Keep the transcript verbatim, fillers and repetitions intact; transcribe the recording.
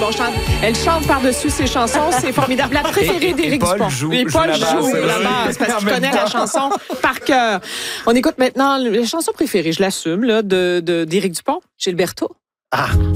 Bon, chante, elle chante par-dessus ses chansons. C'est formidable. La préférée d'Éric Paul Dupont. joue- Et joue Paul la basse, joue c'est la vrai. basse parce En qu'il même connaît temps. la chanson par cœur. On écoute maintenant la chanson préférée, je l'assume, là, de, de, d'Éric Dupont, Gilberto. Ah.